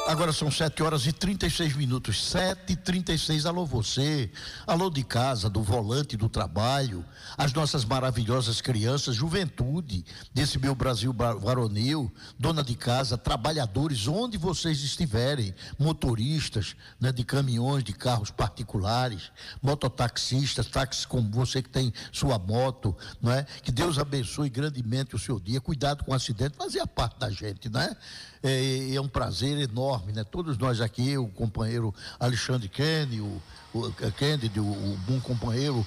Agora são 7h36, 7h36. Alô você, alô de casa, do volante, do trabalho, as nossas maravilhosas crianças, juventude desse meu Brasil varonil, dona de casa, trabalhadores, onde vocês estiverem, motoristas, né, de caminhões, de carros particulares, mototaxistas, táxis como você que tem sua moto, não é? Que Deus abençoe grandemente o seu dia. Cuidado com o acidente, fazia parte da gente, né? É um prazer enorme, né? Todos nós aqui, o companheiro Alexandre Kennedy, o bom companheiro,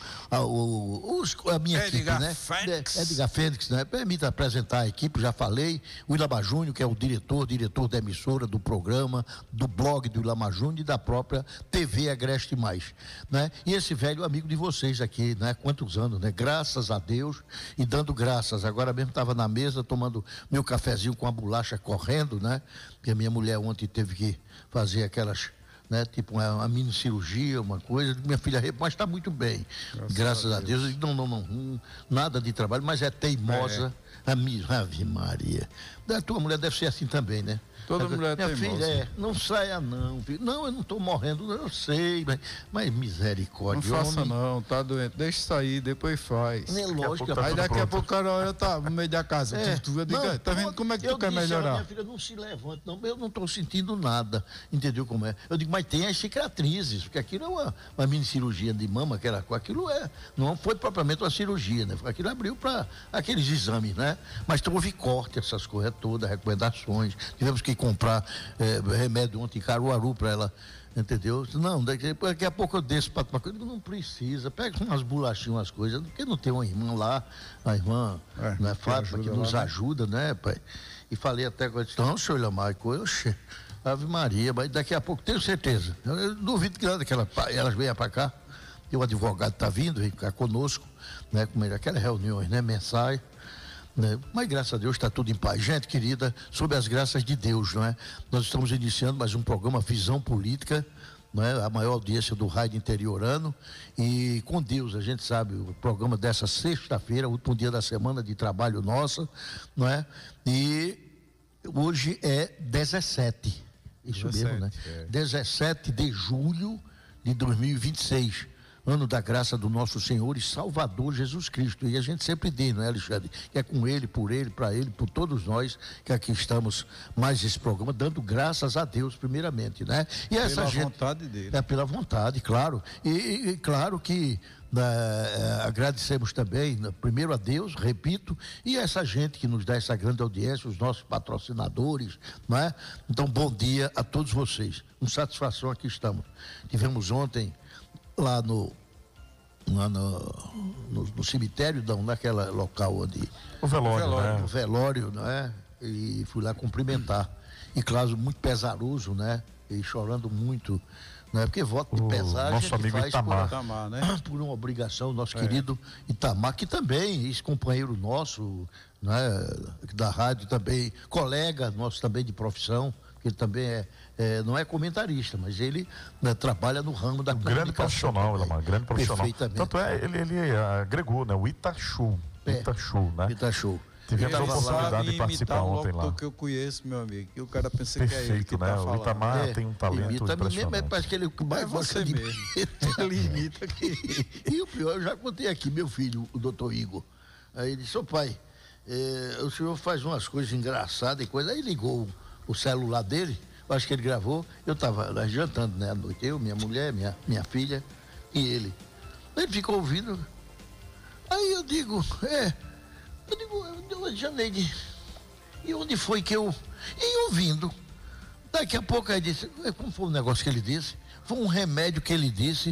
a minha Edgar equipe, né? Fênix. Edgar Fênix, né? Permita apresentar a equipe, já falei, o Ilama Júnior, que é o diretor da emissora, do programa, do blog do Ilama Júnior e da própria TV Agreste Mais, né? E esse velho amigo de vocês aqui, né? Quantos anos, né? Graças a Deus e dando graças. Agora mesmo estava na mesa tomando meu cafezinho com a bolacha correndo, né? Porque a minha mulher ontem teve que fazer aquelas, né, tipo uma mini cirurgia, uma coisa. Minha filha, mas está muito bem, graças a Deus. Não, nada de trabalho, mas é teimosa. Ave Maria. A tua mulher deve ser assim também, né? Toda mulher minha teimosa. filha, não saia não, filho. Não, eu não estou morrendo, eu sei, mas misericórdia. Não faça não, tá doente, deixa sair, depois faz. É lógico. Aí daqui a pouco o cara tá no meio da casa. Tá vendo como é que tu quer melhorar? Minha filha, não se levante, não, eu não estou sentindo nada, entendeu como é? Eu digo, mas tem as cicatrizes, porque aquilo é uma mini cirurgia de mama, aquilo não foi propriamente uma cirurgia, né? Aquilo abriu para aqueles exames, né? Mas houve corte, essas coisas todas, recomendações, tivemos que comprar remédio ontem em Caruaru para ela, entendeu? Não, daqui a pouco eu desço para eu digo, não precisa, pega umas bolachinhas, umas coisas, porque não tem uma irmã lá, a irmã, né, Fátima, que nos ajuda, né, pai? E falei até com ela, não, senhor Lamaico, Ave Maria, mas daqui a pouco, tenho certeza, eu duvido que elas venham para cá, e o advogado está vindo, vem ficar conosco, né, com aquelas reuniões, né, mensais, né? Mas graças a Deus está tudo em paz. Gente querida, sob as graças de Deus, não é? Nós estamos iniciando mais um programa Visão Política, não é? A maior audiência do rádio interiorano, e com Deus, a gente sabe, o programa dessa sexta-feira, último dia da semana de trabalho nossa, não é? E hoje é 17, isso 17, mesmo, né? 17 de julho de 2026. Ano da graça do nosso Senhor e Salvador Jesus Cristo. E a gente sempre diz, não é, Alexandre? Que é com Ele, para Ele, por todos nós que aqui estamos mais esse programa, dando graças a Deus primeiramente, né? E essa pela vontade dele. É pela vontade, claro. E claro que agradecemos também, primeiro a Deus, repito, e essa gente que nos dá essa grande audiência, os nossos patrocinadores, não é? Então, bom dia a todos vocês. Com satisfação aqui estamos. Tivemos ontem lá no cemitério, não, naquela local onde... O velório, né? O velório, não é? E fui lá cumprimentar. E claro, muito pesaroso, né? E chorando muito, né? Porque voto de pesar nosso amigo faz Itamar, né? Por uma obrigação, nosso querido Itamar, que também, ex-companheiro nosso, né? Da rádio também, colega nosso também de profissão, que ele também não é comentarista, mas ele, né, trabalha no ramo da comunicação. Grande profissional, Itamar, grande profissional. Perfeitamente. Tanto ele agregou, né, o Itachu, né? Itachu. Tivemos a oportunidade de participar ontem lá. Que eu conheço, meu amigo, que o cara pensa que é ele que né? tá falando. O Itamar tem um talento impressionante. Parece que ele mais você mesmo. Ele imita aqui. E o pior, eu já contei aqui, meu filho, o doutor Igor. Aí ele disse, ô pai, o senhor faz umas coisas engraçadas e coisa. Aí ligou o celular dele, eu acho que ele gravou, eu estava lá jantando, né, à noite, eu, minha mulher, minha filha e ele. Ele ficou ouvindo. Aí eu digo, Janeide, e onde foi que eu... E ouvindo, daqui a pouco ele disse, como foi o negócio que ele disse? Foi um remédio que ele disse,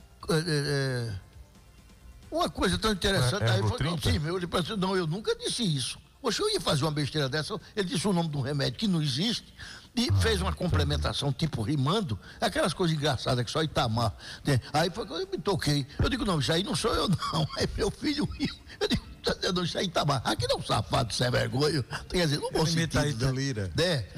uma coisa tão interessante. Aí foi, ele pensou, não, eu nunca disse isso. Poxa, eu ia fazer uma besteira dessa, ele disse o nome de um remédio que não existe e fez uma complementação tipo rimando, aquelas coisas engraçadas que só Itamar tem. Aí foi que eu me toquei. Eu digo, não, isso aí não sou eu não, é meu filho riu. Eu digo, não, isso aí Itamar, aqui não, safado, sem vergonha. Quer dizer, não vou sentir. Lira.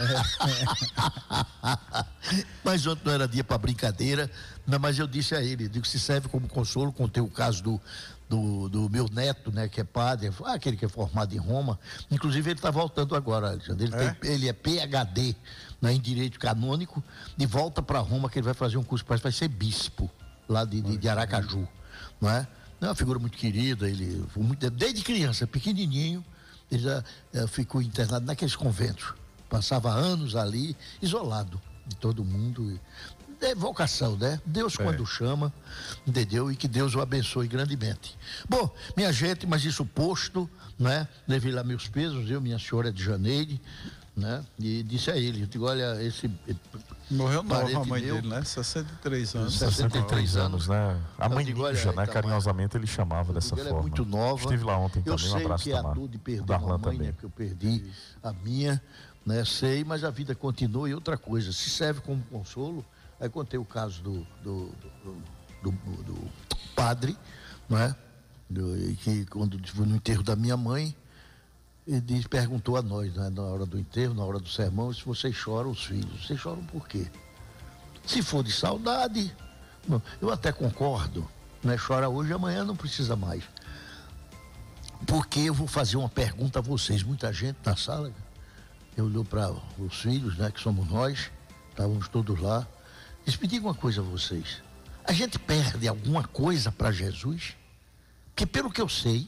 Mas ontem não era dia para brincadeira, não, mas eu disse a ele, digo, se serve como consolo, contei o caso do meu neto, né, que é padre, aquele que é formado em Roma, inclusive ele está voltando agora, Alexandre, ele é PhD, né, em direito canônico, de volta para Roma, que ele vai fazer um curso, parece que vai ser bispo, lá de Aracaju, não é? É uma figura muito querida, ele foi desde criança, pequenininho, ele já ficou internado naqueles conventos, passava anos ali, isolado de todo mundo. É vocação, né? Deus quando chama, entendeu? E que Deus o abençoe grandemente. Bom, minha gente, mas isso posto, né? Levei lá meus pesos, minha senhora de Janeiro, né? E disse a ele, eu digo, olha, esse... Morreu nova a mãe dele, né? 63 anos. 63 anos, né? A mãe Ninja, né? Carinhosamente ele chamava dessa forma. Ela é muito nova. Estive lá ontem eu também, um abraço também. Eu sei que é a dor de perder uma mãe, né? Porque eu perdi a minha, né? Sei, mas a vida continua. E outra coisa, se serve como consolo, aí contei o caso do padre, não é? Que quando foi no enterro da minha mãe, ele perguntou a nós, né, na hora do enterro, na hora do sermão, se vocês choram, os filhos. Vocês choram por quê? Se for de saudade, não, eu até concordo, né? Chora hoje, amanhã não precisa mais. Porque eu vou fazer uma pergunta a vocês. Muita gente na sala, eu olhou para os filhos, né, que somos nós, estávamos todos lá. Disse, me diga uma coisa a vocês. A gente perde alguma coisa para Jesus? Porque pelo que eu sei,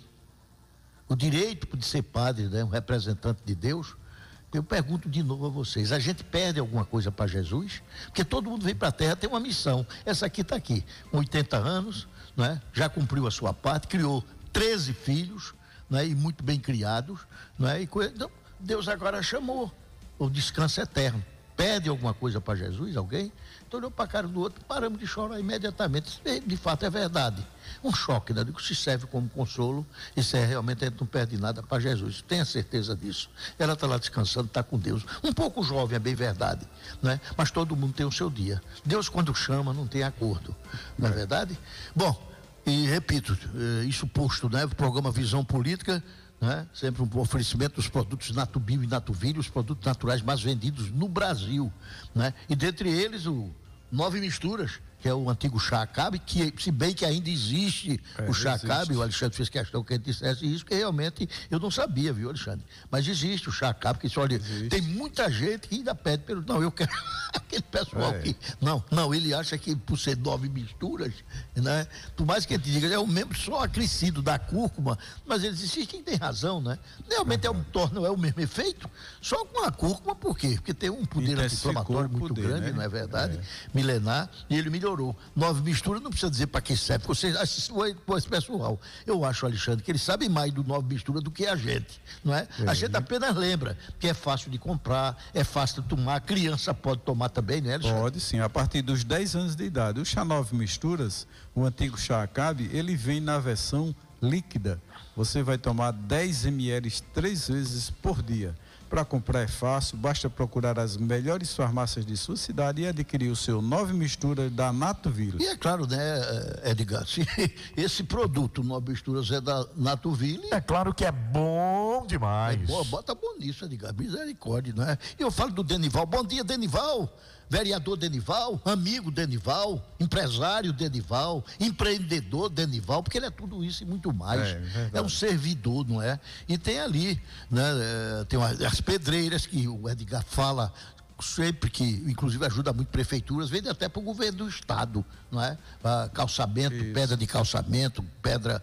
o direito de ser padre, né, um representante de Deus, eu pergunto de novo a vocês, a gente perde alguma coisa para Jesus? Porque todo mundo vem para a Terra, tem uma missão. Essa aqui está aqui, com 80 anos, né, já cumpriu a sua parte, criou 13 filhos, né, e muito bem criados, né, e então, Deus agora chamou o descanso eterno. Pede alguma coisa para Jesus, alguém? Então olhou para a cara do outro, paramos de chorar imediatamente. De fato é verdade. Um choque, né? Que se serve como consolo, isso realmente a gente não perde nada para Jesus. Tenha certeza disso. Ela está lá descansando, está com Deus. Um pouco jovem, é bem verdade, né? Mas todo mundo tem o seu dia. Deus, quando chama, não tem acordo. Não é verdade? Bom, e repito, isso posto, né? O programa Visão Política, né? Sempre um oferecimento dos produtos Natubio e Natuville, os produtos naturais mais vendidos no Brasil, né? E dentre eles o 9 Misturas, que é o antigo Chá Acabe, que se bem que ainda existe o Chá Acabe, o Alexandre fez questão que a gente dissesse isso, que realmente eu não sabia, viu, Alexandre? Mas existe o Chá Acabe, que olha, tem muita gente que ainda pede pelo... Não, eu quero aquele pessoal que... Não, ele acha que por ser 9 misturas, né? Por mais que a gente diga, é o mesmo, só acrescido da cúrcuma, mas eles insistem, tem razão, né? Realmente não é o mesmo efeito, só com a cúrcuma, por quê? Porque tem um poder anti-inflamatório muito grande, né? Não é verdade? Milenar, e ele melhorou. 9 misturas não precisa dizer para que serve, porque você esse pessoal. Eu acho, Alexandre, que eles sabem mais do 9 misturas do que a gente, não é? A gente apenas lembra, que é fácil de comprar, é fácil de tomar, a criança pode tomar também, né, Alexandre? Pode sim, a partir dos 10 anos de idade. O chá 9 misturas, o antigo Chá Acabe, ele vem na versão líquida. Você vai tomar 10 ml 3 vezes por dia. Para comprar é fácil, basta procurar as melhores farmácias de sua cidade e adquirir o seu 9 misturas da Natuville. E é claro, né, Edgar, se esse produto 9 misturas é da Natuville... É claro que é bom demais. Bota bom nisso, Edgar, misericórdia, né? E eu falo do Denival, bom dia, Denival. Vereador Denival, amigo Denival, empresário Denival, empreendedor Denival, porque ele é tudo isso e muito mais. É um servidor, não é? E tem ali, né? Tem as pedreiras que o Edgar fala sempre, que inclusive ajuda muito prefeituras, vende até para o governo do estado, não é? Calçamento, isso. Pedra de calçamento, pedra,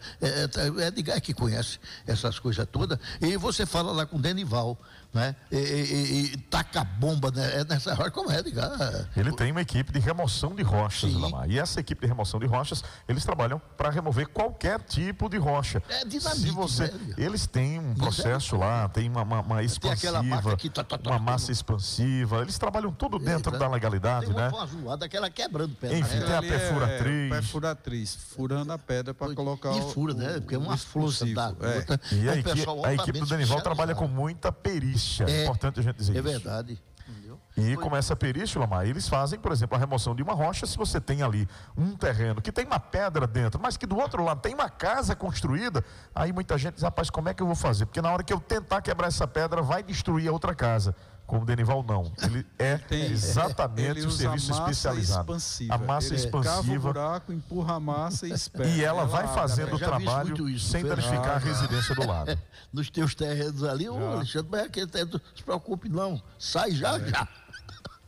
Edgar que conhece essas coisas todas, e você fala lá com o Denival, né? E taca a bomba, né? Nessa hora, como é, Edgar? Ele tem uma equipe de remoção de rochas, Lamar, e essa equipe de remoção de rochas, eles trabalham para remover qualquer tipo de rocha. É dinamite, eles têm um processo lá, tem uma expansiva, uma massa expansiva, eles trabalham tudo dentro da legalidade, tem né? Uma zoada, aquela quebrando pedra. Enfim, tem a perfuratriz. Perfuratriz, furando a pedra para colocar fura, né? Porque é uma força da gota. E a equipe do Denival trabalha com muita perícia. É importante a gente dizer isso. É verdade. E com essa perícia, Lamar, eles fazem, por exemplo, a remoção de uma rocha. Se você tem ali um terreno que tem uma pedra dentro, mas que do outro lado tem uma casa construída, aí muita gente diz, rapaz, como é que eu vou fazer? Porque na hora que eu tentar quebrar essa pedra, vai destruir a outra casa. Como o Denival não, ele é exatamente o serviço especializado. Expansiva. A massa expansiva. Cava o buraco, empurra a massa e espera. E ela vai fazendo o trabalho sem danificar a residência do lado. Nos teus terrenos ali, Alexandre, mas aquele terreno, não se preocupe não, sai já.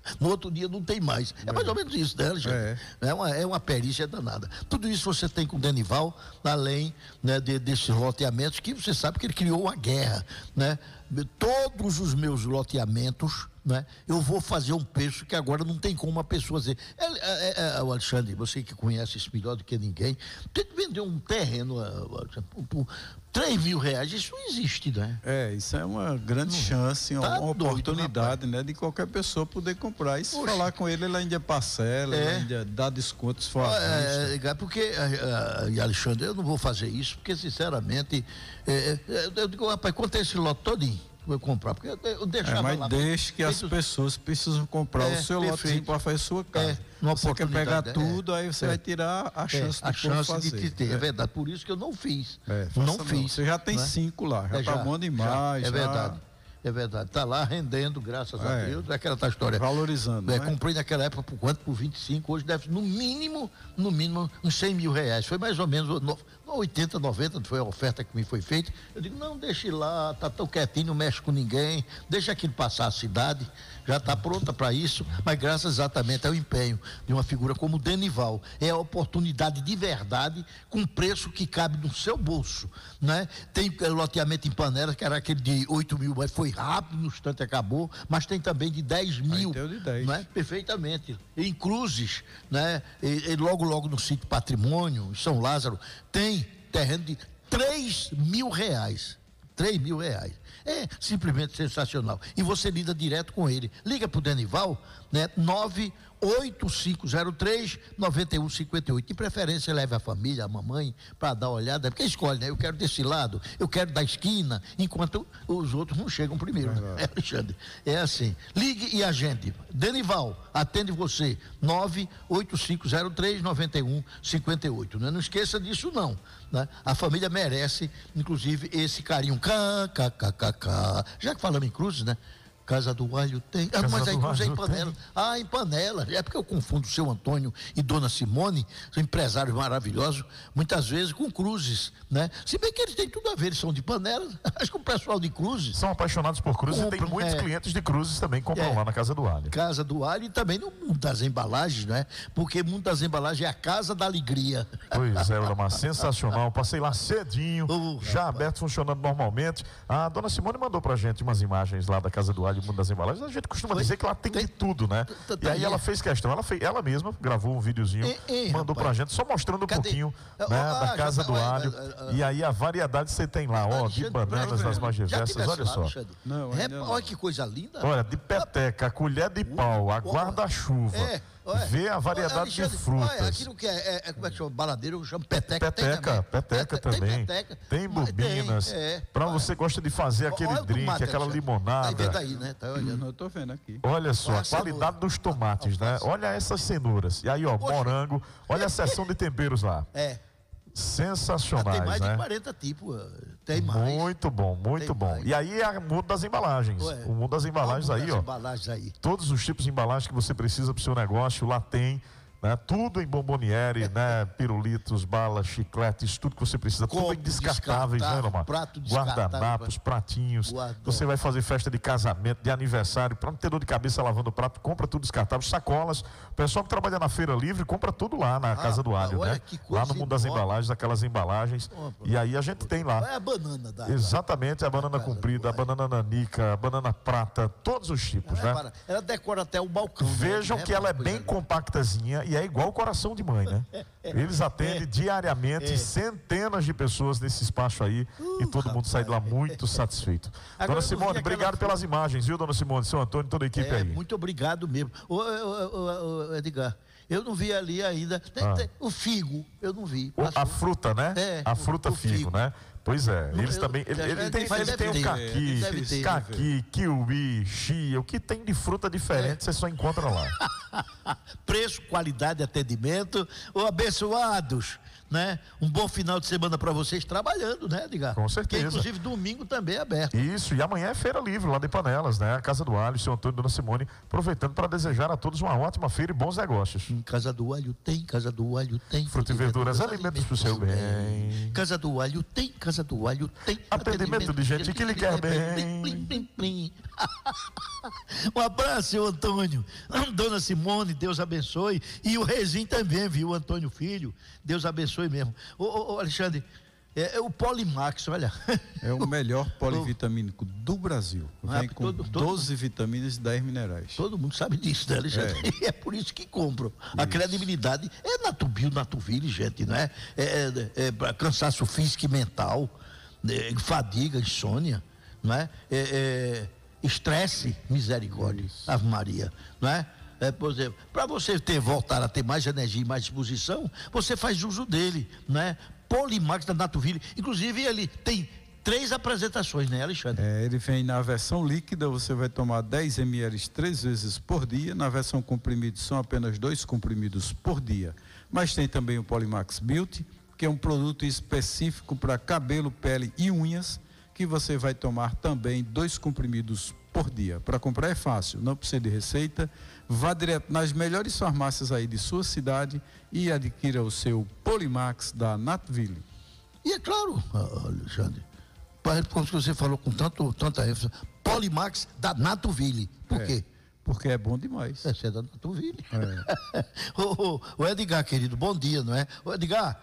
No outro dia não tem mais. É mais ou menos isso, né, Alexandre? É. É uma perícia danada. Tudo isso você tem com o Denival, além, né, desses loteamentos, que você sabe que ele criou uma guerra, né? Todos os meus loteamentos, né, eu vou fazer um preço que agora não tem como uma pessoa dizer. O Alexandre, você que conhece isso melhor do que ninguém, tem que vender um terreno por R$3.000, isso não existe, né? Isso é uma grande chance, Tá uma doido, oportunidade, né, de qualquer pessoa poder comprar. E se falar com ele ainda parcela, ele ainda dá desconto se for à vista. Porque, Alexandre, eu não vou fazer isso, porque, sinceramente, eu digo, rapaz, quanto é esse lote todinho? Vou comprar, porque eu deixava mas lá. deixe que as pessoas precisam comprar o seu lotezinho para fazer sua casa. Você quer pegar tudo, aí você vai tirar a chance de te ter. É verdade, por isso que eu não fiz. Não fiz. Você já tem 5 lá, já tá bom demais. É verdade. É verdade, está lá rendendo, graças a Deus, é aquela história. Valorizando, né? Comprei naquela época por quanto? Por 25, hoje deve, no mínimo, uns R$100.000. Foi mais ou menos 80, 90, foi a oferta que me foi feita. Eu digo, não, deixa lá, tá tão quietinho, não mexe com ninguém, deixa aquilo passar a cidade, já está pronta para isso, mas graças exatamente ao empenho de uma figura como o Denival. É a oportunidade de verdade, com preço que cabe no seu bolso, né? Tem loteamento em Panelas, que era aquele de 8 mil, mas foi rápido, no instante acabou, mas tem também de 10 mil. Tem o de 10. Né? Perfeitamente. Em Cruzes, né? E logo no sítio Patrimônio, em São Lázaro, tem terreno de R$3.000. R$3.000. É simplesmente sensacional. E você lida direto com ele. Liga para o Denival, né? 98503-9158. De preferência, leve a família, a mamãe, para dar uma olhada. Porque escolhe, né? Eu quero desse lado, eu quero da esquina, enquanto os outros não chegam primeiro. Né? Alexandre, é assim. Ligue e agende. Denival, atende você. 98503-9158. Né? Não esqueça disso, não. Né? A família merece, inclusive, esse carinho. Já que falamos em Cruzes, né? Casa do Alho tem. Mas aí Cruz é em Panela. Em Panela. É porque eu confundo o seu Antônio e Dona Simone, são empresários maravilhosos, muitas vezes com Cruzes, né? Se bem que eles têm tudo a ver, eles são de Panela. Acho que o pessoal de Cruzes são apaixonados por Cruzes e tem muitos clientes de Cruzes também que compram lá na Casa do Alho. Casa do Alho e também no Mundo das Embalagens, né? Porque o Mundo das Embalagens é a casa da alegria. Pois é, Ulamar, sensacional. Passei lá cedinho, já aberto, funcionando normalmente. A Dona Simone mandou pra gente umas imagens lá da Casa do Alho, Mundo das Embalagens. A gente costuma dizer que lá tem de tudo, né? E aí ela fez questão, ela mesma gravou um videozinho, mandou pra gente, só mostrando um pouquinho, né, da Casa do Alho. E aí a variedade você tem lá, de bananas das mais diversas, olha só. Olha que coisa linda. Olha, de peteca, colher de pau, a guarda-chuva. Vê a variedade de frutas. Olha, aquilo que como é que chama? Baladeiro, eu chamo peteca. Peteca também. Tem bobinas. Para você que gosta de fazer aquele drink, aquela limonada. Tá vendo aí, né? Tá olhando. Eu tô vendo aqui. Olha só, a qualidade dos tomates, né? Olha essas cenouras. E aí, morango. Olha a seção de temperos lá. Sensacionais, tem mais né? de 40 tipos. Tem mais. Muito bom, muito bom. Mais. E aí é o mundo das embalagens. O mundo das embalagens aí, Todos os tipos de embalagens que você precisa para o seu negócio, lá tem. Né? Tudo em bomboniere, né? Pirulitos, balas, chicletes, tudo que você precisa. Tudo descartáveis, né, Lomar? Guardanapos, pratinhos. Você vai fazer festa de casamento, de aniversário, para não ter dor de cabeça lavando o prato, compra tudo descartável. Sacolas. O pessoal que trabalha na Feira Livre, compra tudo lá na Casa do Alho, né? Lá no mundo das embalagens, aquelas embalagens. E aí a gente tem lá. É a banana da. Exatamente, a banana comprida, a banana nanica, a banana prata, todos os tipos, né? Ela decora até o balcão. Vejam que ela é bem compactazinha e é igual o coração de mãe, né? Eles atendem diariamente centenas de pessoas nesse espaço aí e todo mundo sai de lá muito satisfeito. Dona Simone, obrigado pelas imagens, viu, Dona Simone, seu Antônio, toda a equipe aí. Muito obrigado mesmo. Edgar, eu não vi ali ainda. O figo, eu não vi. A fruta, né? A fruta figo, né? Pois é, eles também. Ele tem o caqui, kiwi, chia, o que tem de fruta diferente, você só encontra lá. Preço, qualidade, atendimento. Abençoados, né? Um bom final de semana para vocês trabalhando, né, Edgar? Com certeza. Que, inclusive domingo também é aberto. Isso, e amanhã é Feira Livre lá de Panelas, né? A Casa do Alho, seu Antônio e Dona Simone, aproveitando para desejar a todos uma ótima feira e bons negócios. Em Casa do Alho tem, Casa do Alho tem. Fruta e verduras, alimentos para o seu bem. Casa do Alho tem, Casa Casa do Alho tem atendimento de gente que lhe quer bem. Plim, plim, plim. Um abraço, seu Antônio. Dona Simone, Deus abençoe. E o Rezinho também, viu? O Antônio Filho, Deus abençoe mesmo. Ô Alexandre, o Polimax, olha. É o melhor polivitamínico do Brasil. Vem com 12 vitaminas e 10 minerais. Todo mundo sabe disso, né, Alexandre? É por isso que compram. Isso. A credibilidade é Natubio, Natuville, gente, não é? Para cansaço físico e mental, fadiga, insônia, não é? Estresse, misericórdia, Ave Maria, não é? Por exemplo, para você voltar a ter mais energia e mais disposição, você faz uso dele, não é? Polimax da Natuville, inclusive ele tem 3 apresentações, né, Alexandre? Ele vem na versão líquida, você vai tomar 10 ml 3 vezes por dia. Na versão comprimido são apenas 2 comprimidos por dia. Mas tem também o Polimax Beauty, que é um produto específico para cabelo, pele e unhas, que você vai tomar também 2 comprimidos por dia. Para comprar é fácil, não precisa de receita. Vá direto nas melhores farmácias aí de sua cidade e adquira o seu Polimax da Natuville. E é claro, Alexandre, como você falou com tanta ênfase, Polimax da Natuville. Por quê? Porque é bom demais. Você é da Natuville. O Edgar, querido, bom dia, não é? O Edgar,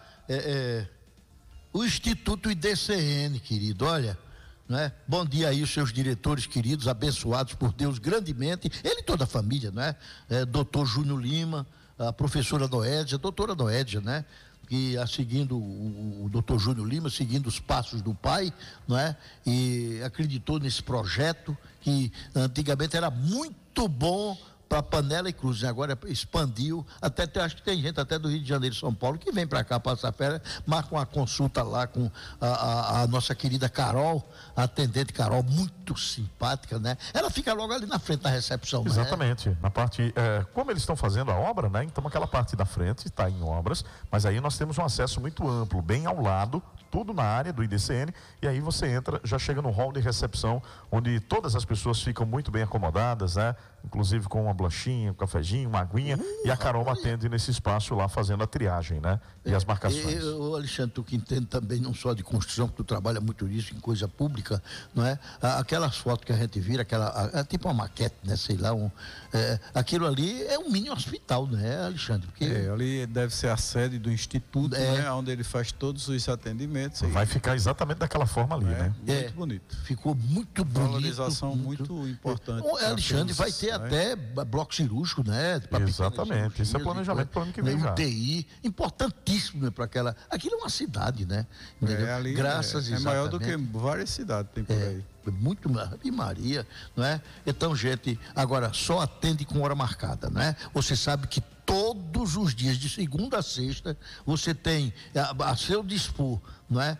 o Instituto IDCN, querido, olha, não é? Bom dia aí, os seus diretores queridos, abençoados por Deus grandemente, ele e toda a família, não é? Doutor Júnior Lima, a professora Noédia, doutora Noédia, né? Que seguindo o doutor Júnior Lima, seguindo os passos do pai, não é? E acreditou nesse projeto que antigamente era muito bom para Panela e Cruz, agora expandiu, acho que tem gente até do Rio de Janeiro e São Paulo que vem para cá passar férias, marca uma consulta lá com a nossa querida Carol, a atendente Carol, muito simpática, né? Ela fica logo ali na frente da recepção, exatamente, né? Na parte, como eles estão fazendo a obra, né? Então aquela parte da frente está em obras, mas aí nós temos um acesso muito amplo, bem ao lado, tudo na área do IDCN, e aí você entra, já chega no hall de recepção, onde todas as pessoas ficam muito bem acomodadas, né? Inclusive com uma blanchinha, um cafezinho, uma aguinha, e a Carol atende nesse espaço lá, fazendo a triagem, né? E as marcações. Alexandre, tu que entende também não só de construção, que tu trabalha muito nisso em coisa pública, não é? Aquelas fotos que a gente vira, é tipo uma maquete, né? Sei lá, aquilo ali é um mini hospital, né, Alexandre? Porque ali deve ser a sede do instituto, né? Onde ele faz todos os atendimentos. Vai ficar exatamente daquela forma ali, né? Muito bonito. Ficou muito bonito. Valorização muito importante. Alexandre, vai ter até bloco cirúrgico, né? Exatamente. Esse é o planejamento para o ano que vem. UTI, importantíssimo, né? Para aquela. Aquilo é uma cidade, né? Ali graças a é maior do que várias cidades tem por aí. Muito Ave Maria, não é? Então, gente, agora só atende com hora marcada, não é? Você sabe que todos os dias, de segunda a sexta, você tem a seu dispor, não é?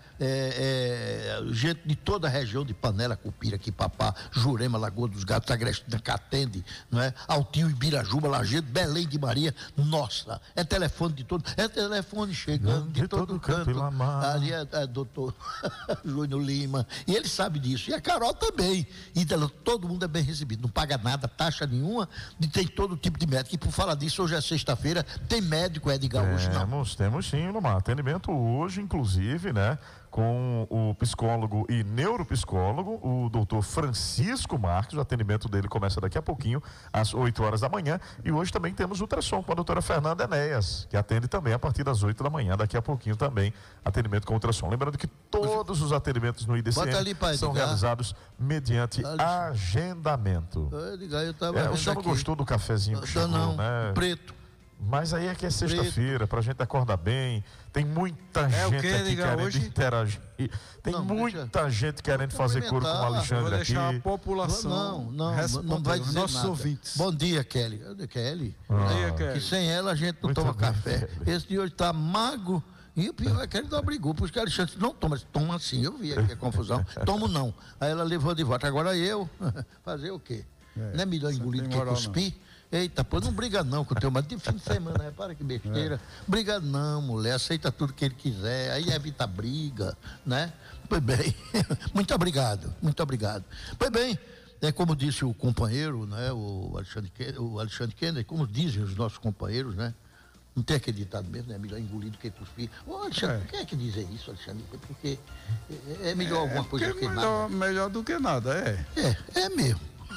Gente de toda a região de Panela, Cupira, Quipapá, Jurema, Lagoa dos Gatos, Agrestina, Catende, não é? Altinho, Ibirajuba, Lajeado, Belém de Maria, nossa, é telefone de todo, é telefone chegando de todo canto. Ali é doutor Júnior Lima, e ele sabe disso, e a Carol também, e todo mundo é bem recebido, não paga nada, taxa nenhuma, e tem todo tipo de médico, e por falar disso, hoje é sexta-feira, tem médico, Edgar, hoje não? Temos sim, Lumar, atendimento hoje, inclusive, né? Com o psicólogo e neuropsicólogo, o doutor Francisco Marques. O atendimento dele começa daqui a pouquinho, às 8 horas da manhã. E hoje também temos ultrassom com a doutora Fernanda Enéas, que atende também a partir das 8 da manhã. Daqui a pouquinho também atendimento com ultrassom. Lembrando que todos os atendimentos no IDCN são realizados mediante agendamento. O senhor não gostou do cafezinho que chegou, não, né? Preto. Mas aí é que é sexta-feira, pra gente acordar bem. Tem muita gente aqui querendo interagir. Tem muita gente querendo fazer coro com o Alexandre. Vou deixar aqui. A população não vai dizer nossos nada. Ouvintes. Bom dia, Kelly. Kelly. Bom dia, Kelly. Que sem ela a gente não Muito toma bem, café. Kelly. Esse de hoje tá mago. E o pior é que ele não brigou, porque Alexandre não toma. Toma sim, eu vi aqui a confusão. Tomo não. Aí ela levou de volta. Agora eu, fazer o quê? Não é melhor engolir do que cuspir? Eita, pô, não briga não com o teu marido de fim de semana, repara que besteira. Briga não, mulher, aceita tudo que ele quiser, aí evita briga, né? Pois bem, muito obrigado. Pois bem, como disse o companheiro, né, o Alexandre Kennedy, como dizem os nossos companheiros, né? Não tem aquele ditado mesmo, né? Melhor engolir do que cuspir. Ô, Alexandre, por que é que dizem isso, Alexandre? Porque é melhor alguma coisa do que nada. Melhor do que nada, É mesmo.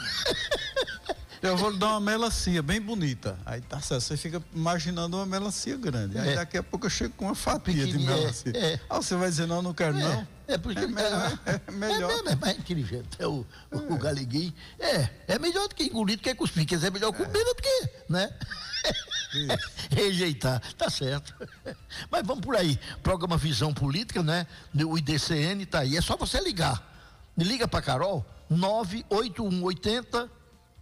Eu vou lhe dar uma melancia bem bonita. Aí tá certo, você fica imaginando uma melancia grande. Aí daqui a pouco eu chego com uma fatia de melancia. Aí você vai dizer, não quero não. Porque é melhor. É mais inteligente, o galeguinho. É melhor do que engolir, do que cuspir. Quer dizer, é melhor comer do que, né? Rejeitar, tá certo. Mas vamos por aí. Programa Visão Política, né? O IDCN tá aí. É só você ligar. Me liga pra Carol, 98180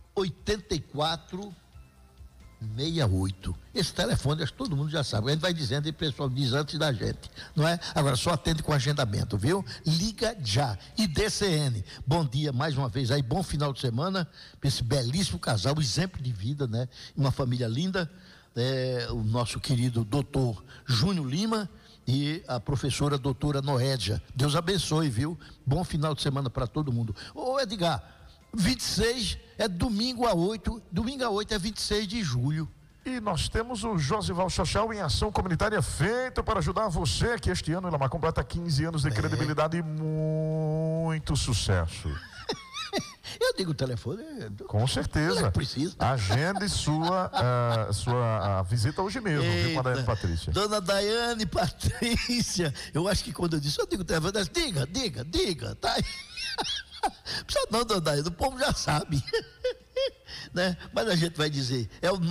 8468. Esse telefone, acho que todo mundo já sabe. A gente vai dizendo e o pessoal diz antes da gente, não é? Agora só atende com agendamento, viu? Liga já. IDCN. Bom dia mais uma vez aí, bom final de semana para esse belíssimo casal, exemplo de vida, né? Uma família linda. O nosso querido doutor Júnior Lima e a professora doutora Noédia. Deus abençoe, viu? Bom final de semana para todo mundo. Ô Edgar, 26 é domingo a 8 é 26 de julho. E nós temos o Josival Chachal em ação comunitária feita para ajudar você, que este ano Ilamar completa 15 anos de credibilidade e muito sucesso. Eu digo o telefone. Com certeza. Precisa. Agende sua visita hoje mesmo, viu, com a Daiane Patrícia. Dona Daiane Patrícia. Eu acho que quando eu disse, eu digo o telefone, diga, tá aí. Precisa não, dona Daiane, o povo já sabe. Né? Mas a gente vai dizer, é o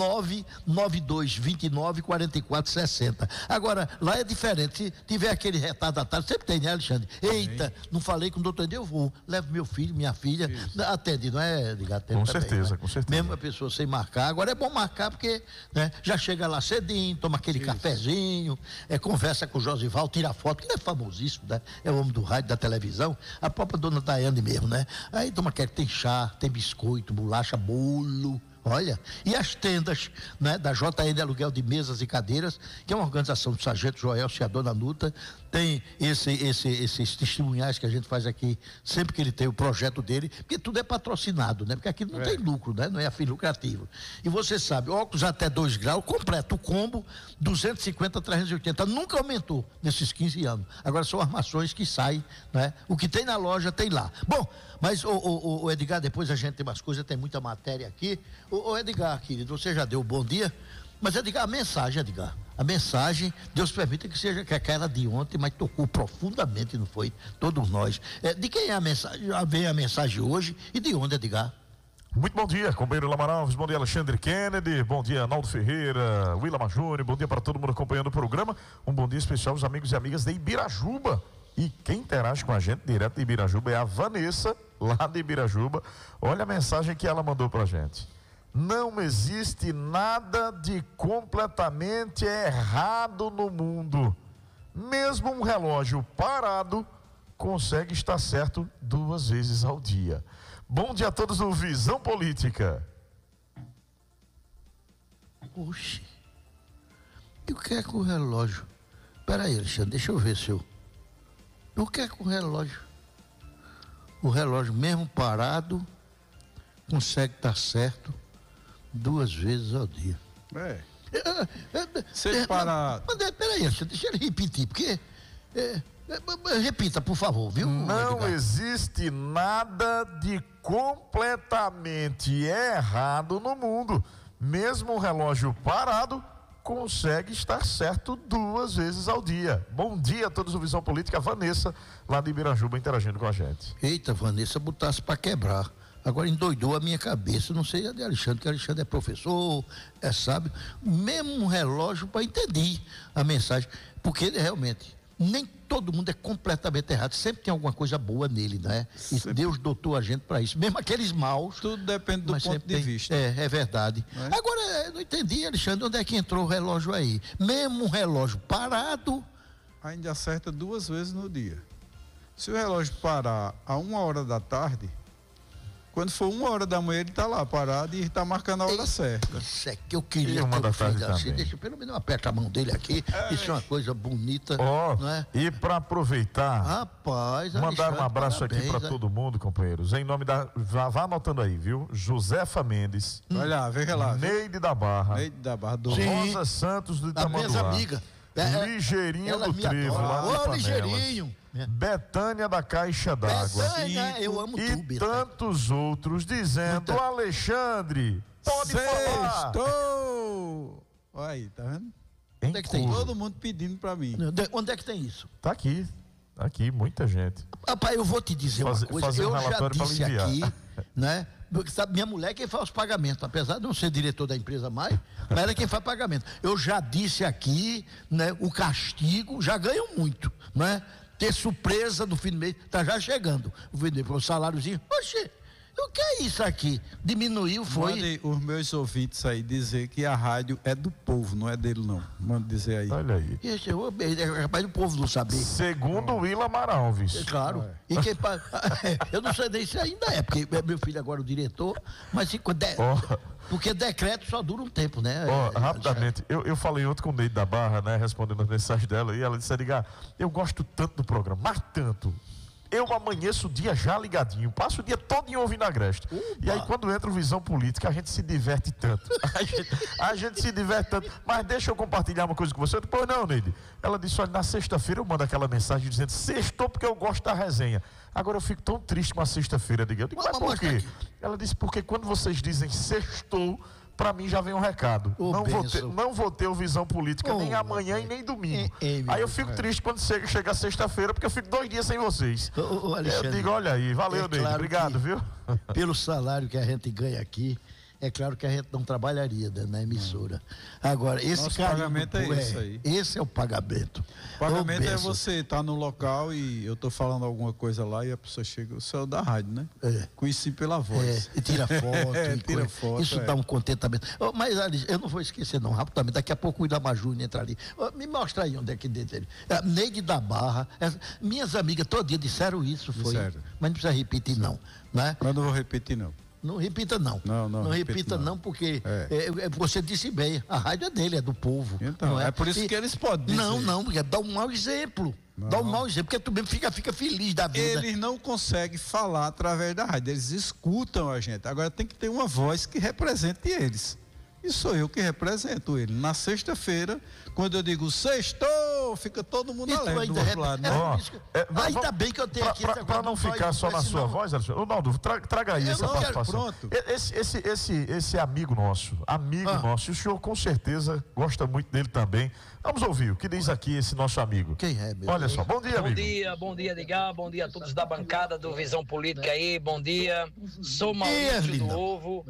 992294460. Agora, lá é diferente. Se tiver aquele retardatário, sempre tem, né, Alexandre? Eita, não falei com o doutor, eu vou, levo meu filho, minha filha, atende, não é? Atende com também, certeza, né? Com certeza. Mesmo a pessoa sem marcar. Agora é bom marcar porque, né, já chega lá cedinho, toma aquele cafezinho, conversa com o Josival, tira foto, que ele é famosíssimo, né? É o homem do rádio, da televisão, a própria dona Daiane mesmo, né? Aí toma aquele, tem chá, tem biscoito, bolacha, bolo. Olha, e as tendas, né, da JN Aluguel de Mesas e Cadeiras, que é uma organização do Sargento Joel e a Dona Nuta, tem esses testemunhais que a gente faz aqui, sempre que ele tem o projeto dele, porque tudo é patrocinado, né? Porque aqui não tem lucro, né? Não é fim lucrativo. E você sabe, óculos até 2 graus, completo, o combo, 250, 380, nunca aumentou nesses 15 anos. Agora são armações que saem, né? O que tem na loja tem lá. Bom, mas o Edgar, depois a gente tem umas coisas, tem muita matéria aqui. O Edgar, querido, você já deu o bom dia, mas Edgar, a mensagem, Deus permita que seja que aquela de ontem, mas tocou profundamente, não foi? Todos nós. De quem é a mensagem? Já vem a mensagem hoje e de onde, Edgar? Muito bom dia, companheiro Ilamar Alves, bom dia Alexandre Kennedy, bom dia Arnaldo Ferreira, Ilamar Júnior, bom dia para todo mundo acompanhando o programa, um bom dia especial aos amigos e amigas de Ibirajuba. E quem interage com a gente direto de Ibirajuba é a Vanessa, lá de Ibirajuba. Olha a mensagem que ela mandou pra gente. Não existe nada de completamente errado no mundo. Mesmo um relógio parado consegue estar certo 2 vezes ao dia. Bom dia a todos do Visão Política. Oxe, e o que é com o relógio? Peraí, Alexandre, deixa eu ver se eu... O que é com o relógio? O relógio mesmo parado consegue estar certo 2 vezes ao dia. Se parar... Peraí, deixa ele repetir, porque... repita, por favor, viu? Não Edgar? existe nada de completamente errado no mundo. Mesmo um relógio parado consegue estar certo 2 vezes ao dia. Bom dia a todos do Visão Política. Vanessa, lá de Ibirajuba, interagindo com a gente. Eita, Vanessa, botasse para quebrar. Agora endoidou a minha cabeça. Não sei a de Alexandre, que Alexandre é professor, é sábio. Mesmo um relógio para entender a mensagem. Porque ele realmente, nem todo mundo é completamente errado. Sempre tem alguma coisa boa nele, né? E Deus dotou a gente para isso. Mesmo aqueles maus. Tudo depende do ponto de vista. É verdade. É? Agora, eu não entendi, Alexandre, onde é que entrou o relógio aí? Mesmo um relógio parado... Ainda acerta 2 vezes no dia. Se o relógio parar a 1 hora da tarde, Quando for 1h da manhã, ele está lá parado e está marcando a hora certa. Isso é que eu queria E uma ter da um filho tarde assim. também. Deixa pelo menos aperta a mão dele aqui. Isso é uma coisa bonita, não é? E para aproveitar, Rapaz, mandar um Alexandre, abraço aqui parabéns, para todo mundo, companheiros. Em nome da. Vá anotando aí, viu? Josefa Mendes, Olha lá, veja lá. Neide da Barra, Neide da Barra do Sim. Rosa Santos do as minhas Itamanduá, amigas. Ligeirinho Ela do me Trevo, adora. lá de Ô, Panelas. Ligeirinho. Betânia da Caixa d'Água. Betânia, eu amo E tu, Betânia. tantos outros dizendo: Alexandre, pode falar. Sextou! Olha aí, tá vendo? Onde é que tem? Todo mundo pedindo pra mim. Onde é que tem isso? Tá aqui, muita gente. Rapaz, eu vou te dizer uma coisa. fazer um Eu já relatório pra disse aliviar. aqui, né? Porque, sabe, minha mulher é quem faz os pagamentos, apesar de não ser diretor da empresa mais, mas ela é quem faz pagamento. Eu já disse aqui, né? O castigo, já ganham muito, né? Ter surpresa no fim do mês, tá já chegando. O saláriozinho, oxê, o que é isso aqui? Diminuiu, foi. Mande os meus ouvintes aí dizer que a rádio é do povo, não é dele não. Manda dizer aí. Olha aí. Ixi, é capaz do povo não saber. Segundo Willa Alves. É claro. E quem eu não sei nem se ainda é, porque é meu filho agora o diretor, mas porque decreto só dura um tempo, né? Rapidamente, eu falei ontem com o Neide da Barra, né, respondendo a mensagem dela, e ela disse: Edgar, eu gosto tanto do programa, mas tanto. Eu amanheço o dia já ligadinho, passo o dia todo ouvindo a Agreste. E aí, quando entra o Visão Política, a gente se diverte tanto. A gente se diverte tanto. Mas deixa eu compartilhar uma coisa com você. Depois não, Neide. Ela disse: olha, na sexta-feira eu mando aquela mensagem dizendo: sextou porque eu gosto da resenha. Agora eu fico tão triste com a sexta-feira. Eu digo: mas por quê? Ela disse: porque quando vocês dizem sextou, para mim já vem um recado. Não vou ter o Visão Política nem amanhã e nem domingo. Aí eu fico triste quando chega a sexta-feira, porque eu fico 2 dias sem vocês. Eu digo: olha aí, valeu, Neide, claro, obrigado, viu? Pelo salário que a gente ganha aqui, é claro que a gente não trabalharia na emissora. Agora, esse pagamento é esse aí. Esse é o pagamento. O pagamento é você estar no local e eu estou falando alguma coisa lá e a pessoa chega, o céu da rádio, né? Conheci pela voz. E tira foto. Tira foto. Isso dá um contentamento. Mas, Alice, eu não vou esquecer não, rapidamente. Daqui a pouco o Idamar Júnior entra ali. Me mostra aí onde é que dentro dele. Neide da Barra. Minhas amigas todo dia disseram isso, foi. Disseram. Mas não precisa repetir não. Né? Eu não vou repetir não. Não repita não. Não repita não, porque você disse bem, a rádio é dele, é do povo. Então, não é por isso que eles podem dizer. Não, porque dá um mau exemplo. Dá um mau exemplo, porque tu mesmo fica feliz da vida. Eles não conseguem falar através da rádio, eles escutam a gente. Agora tem que ter uma voz que represente eles. E sou eu que represento ele. Na sexta-feira, quando eu digo sextou, fica todo mundo alegre do outro lado, né? Ainda bem que eu tenho aqui. Para não ficar só na sua voz, Alexandre. Ronaldo, traga aí essa participação. Pronto. Esse amigo nosso, e o senhor com certeza gosta muito dele também. Vamos ouvir o que diz aqui esse nosso amigo. Quem é, meu Olha só, bom dia, amigo. Bom dia, Edgar. Bom dia a todos da bancada do Visão Política aí. Bom dia. Sou Maurício do Ovo.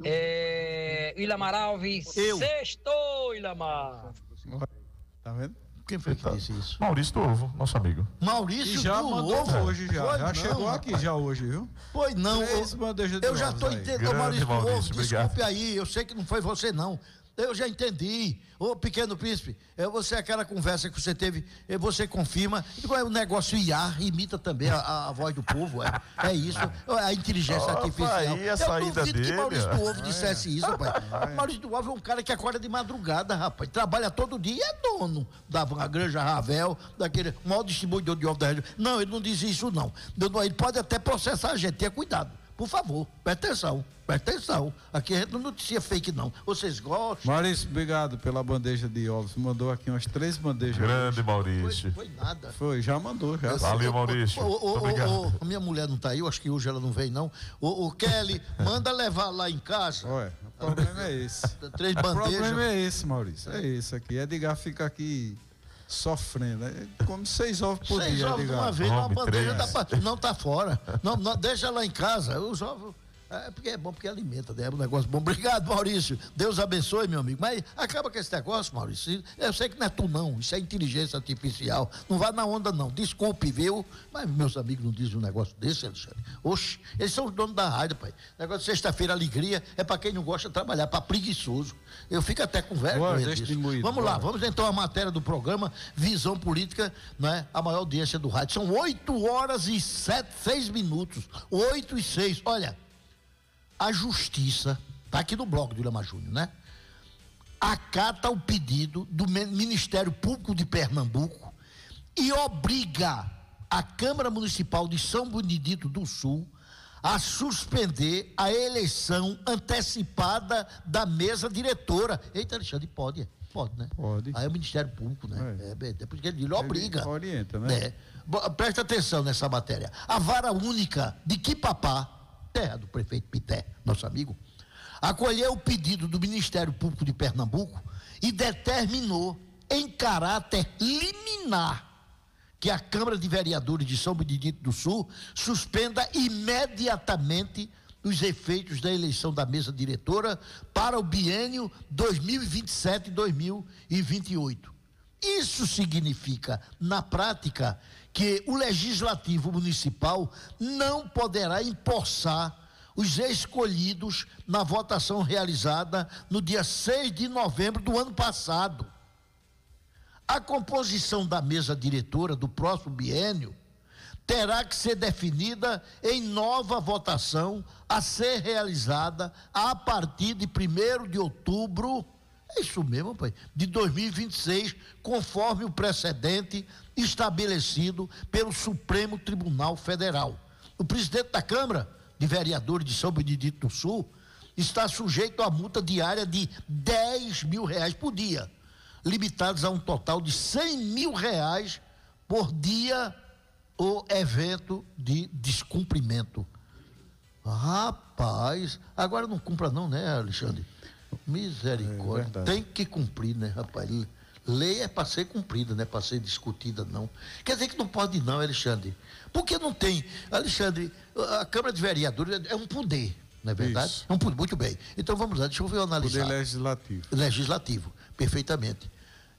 Ilamar Alves. Sextou, Ilamar. Tá vendo? Quem foi que disse isso? Maurício do Ovo, nosso amigo. Maurício já do mandou Ovo? hoje já chegou aqui já hoje, viu? Pois não. Eu já estou entendendo, Maurício do Ovo. Desculpe aí, eu sei que não foi você não. Eu já entendi. Ô, Pequeno Príncipe, você aquela conversa que você teve, você confirma. Igual o negócio IA, imita também a voz do povo, é isso. A inteligência artificial. Aí, a saída duvido dele, que Maurício do Ovo dissesse isso, rapaz. Maurício do Ovo é um cara que acorda de madrugada, rapaz. Trabalha todo dia e é dono da Granja Ravel, daquele maior distribuidor de ovo da região. Não, ele não diz isso, não. Ele pode até processar a gente, tenha cuidado. Por favor, presta atenção. Aqui a gente não noticia fake, não. Vocês gostam? Maurício, obrigado pela bandeja de ovos. Mandou aqui umas 3 bandejas. Grande Maurício. Foi nada. Foi, já mandou. Já. Valeu, Maurício. Obrigado. A minha mulher não está aí, eu acho que hoje ela não veio, não. O Kelly, manda levar lá em casa. Olha, o problema é esse. 3 bandejas. O problema é esse, Maurício. É esse aqui. Edgar fica aqui sofrendo. Come 6 ovos por dia, 6 ovos de uma vez, uma bandeja não tá fora. Não, deixa lá em casa. Os ovos. Porque é bom, porque alimenta, né? É um negócio bom. Obrigado, Maurício. Deus abençoe, meu amigo. Mas acaba com esse negócio, Maurício. Eu sei que não é tu, não. Isso é inteligência artificial. Não vá na onda, não. Desculpe, viu? Mas meus amigos não dizem um negócio desse, Alexandre. Oxe, eles são os donos da rádio, pai. Negócio de sexta-feira, alegria, é para quem não gosta de trabalhar, para preguiçoso. Eu fico até com vergonha disso. Vamos lá, vamos então à matéria do programa Visão Política, né? A maior audiência do rádio. São 8 horas e 6 minutos. 8 e 6. Olha. a Justiça, está aqui no blog do Ilamar Júnior, né? Acata o pedido do Ministério Público de Pernambuco e obriga a Câmara Municipal de São Benedito do Sul a suspender a eleição antecipada da mesa diretora. Eita, Alexandre, pode, né? Pode. Aí é o Ministério Público, né? Depois que ele obriga. Ele orienta, né? Presta atenção nessa matéria. A vara única de Quipapá, terra do prefeito Pité, nosso amigo, acolheu o pedido do Ministério Público de Pernambuco e determinou, em caráter liminar, que a Câmara de Vereadores de São Benedito do Sul suspenda imediatamente os efeitos da eleição da mesa diretora para o biênio 2027 e 2028. Isso significa, na prática, que o Legislativo Municipal não poderá empossar os escolhidos na votação realizada no dia 6 de novembro do ano passado. A composição da mesa diretora do próximo biênio terá que ser definida em nova votação a ser realizada a partir de 1º de outubro, é isso mesmo, pai, de 2026, conforme o precedente estabelecido pelo Supremo Tribunal Federal. O presidente da Câmara de Vereadores de São Benedito do Sul está sujeito a multa diária de R$10 mil por dia, limitados a um total de R$100 mil por dia ou evento de descumprimento. Rapaz, agora não cumpra não, né, Alexandre? Misericórdia, tem que cumprir, né, rapaz? Lei é para ser cumprida, não é para ser discutida, não. Quer dizer que não pode não, Alexandre. Porque não tem, Alexandre, a Câmara de Vereadores é um poder, não é verdade? Isso. É um poder, muito bem. Então vamos lá, deixa eu analisar. Poder legislativo. Legislativo, perfeitamente.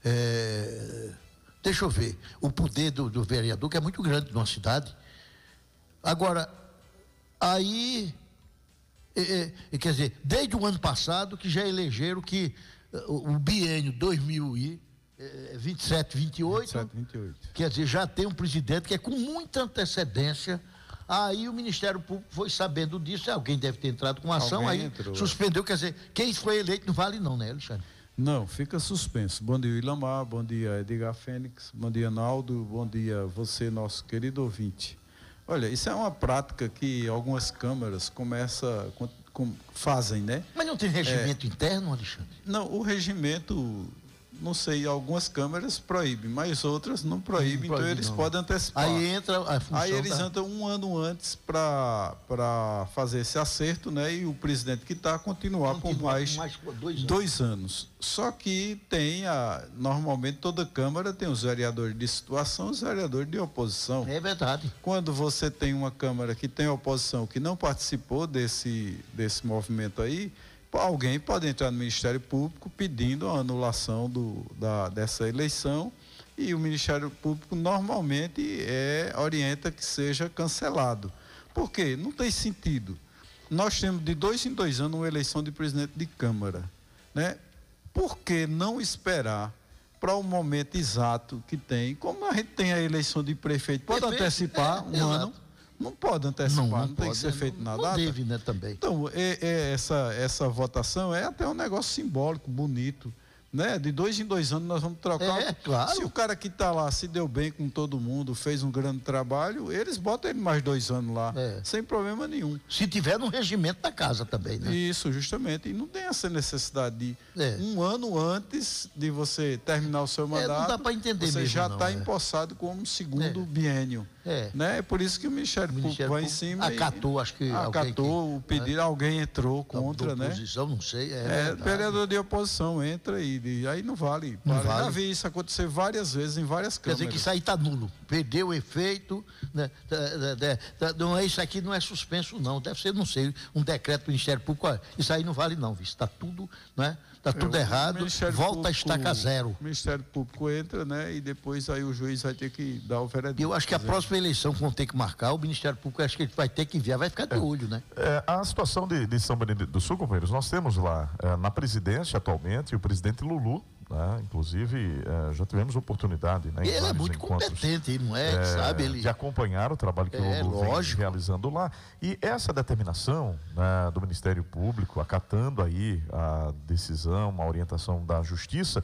Deixa eu ver, o poder do vereador, que é muito grande numa cidade. Agora, aí, quer dizer, desde o ano passado que já elegeram que o biênio 2027, 28, quer dizer, já tem um presidente que é com muita antecedência. Aí o Ministério Público foi sabendo disso, alguém deve ter entrado com ação, Alguém aí entrou. Suspendeu, quer dizer, quem foi eleito não vale não, né, Alexandre? Não, fica suspenso. Bom dia, Ilamar, bom dia, Edgar Fênix, bom dia, Naldo, bom dia, você, nosso querido ouvinte. Olha, isso é uma prática que algumas câmaras fazem, né? Mas não tem regimento interno, Alexandre? Não, o regimento, não sei, algumas câmaras proíbem, mas outras não proíbem, então eles podem antecipar. Aí entra a função. Aí eles entram um ano antes para fazer esse acerto, né? E o presidente que está continuar por mais 2 anos. Só que normalmente toda Câmara tem os vereadores de situação e os vereadores de oposição. É verdade. Quando você tem uma Câmara que tem oposição, que não participou desse movimento aí, alguém pode entrar no Ministério Público pedindo a anulação dessa eleição, e o Ministério Público normalmente orienta que seja cancelado. Por quê? Não tem sentido. Nós temos de 2 em 2 anos uma eleição de presidente de Câmara, né? Por que não esperar para o momento exato que tem? Como a gente tem a eleição de prefeito, pode antecipar um ano? Não pode antecipar, não tem que ser feito na data. Não deve, né, também. Então, essa votação é até um negócio simbólico, bonito, né? De 2 em 2 anos nós vamos trocar. Claro. Se o cara que está lá se deu bem com todo mundo, fez um grande trabalho, eles botam ele mais 2 anos lá, sem problema nenhum. Se tiver no regimento da casa também, né? Isso, justamente. E não tem essa necessidade de um ano antes de você terminar o seu mandato. Não dá para entender você mesmo, já está empossado como segundo biênio. Né? É por isso que o Ministério Público vai em cima acatou, acho que o pedido, alguém entrou contra, né? Oposição, não sei. Vereador de oposição entra e aí não vale. Já vi isso acontecer várias vezes em várias câmaras. Quer dizer que isso aí está nulo, perdeu o efeito, né? Não é isso aqui, não é suspenso não, deve ser, não sei, um decreto do Ministério Público, olha, isso aí não vale não, está tudo, né? Está tudo errado, volta a estaca zero. O Ministério Público entra, né? E depois aí o juiz vai ter que dar o veredito. Eu acho que a próxima eleição que vão ter que marcar, o Ministério Público, acho que ele vai ter que enviar, vai ficar de olho, né? A situação de São Benedito do Sul, companheiros, nós temos lá na presidência atualmente o presidente Lulu, né? Inclusive, já tivemos oportunidade, né, ele é muito competente, ele não é, sabe? Ele... de acompanhar o trabalho que o Lulu vem realizando lá. E essa determinação, né, do Ministério Público, acatando aí a decisão, a orientação da Justiça,